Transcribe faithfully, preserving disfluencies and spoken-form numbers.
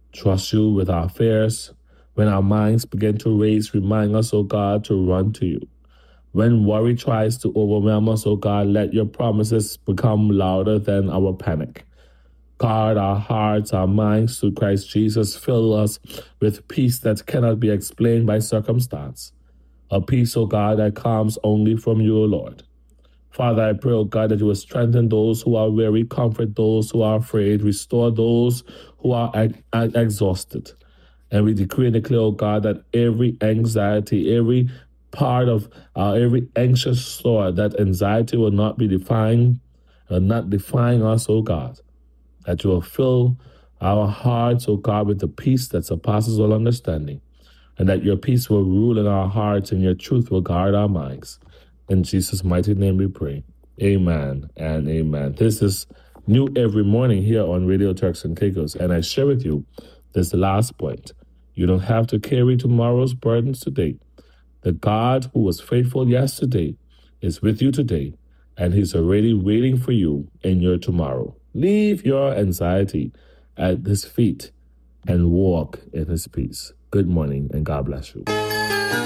trust you with our fears. When our minds begin to race, remind us, O God, to run to you. When worry tries to overwhelm us, O God, let your promises become louder than our panic. Guard our hearts, our minds through Christ Jesus. Fill us with peace that cannot be explained by circumstance. A peace, O God, that comes only from you, O Lord. Father, I pray, O God, that you will strengthen those who are weary, comfort those who are afraid, restore those who are exhausted. And we decree and declare, O God, that every anxiety, every part of uh, every anxious thought, that anxiety will not be defined, uh, not define us, O God. That you will fill our hearts, O God, with the peace that surpasses all understanding. And that your peace will rule in our hearts and your truth will guard our minds. In Jesus' mighty name we pray. Amen and amen. This is new every morning here on Radio Turks and Caicos. And I share with you this last point. You don't have to carry tomorrow's burdens today. The God who was faithful yesterday is with you today, and he's already waiting for you in your tomorrow. Leave your anxiety at his feet and walk in his peace. Good morning, and God bless you.